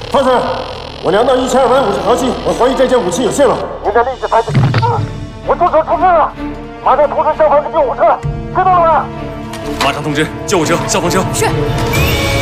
方 Sir， 我量到1250毫斤，我怀疑这件武器有泄漏。您得立即采取。我助手出事了，马上通知消防和救护车，知道了吗？ 马上通知救护车、消防车。 是。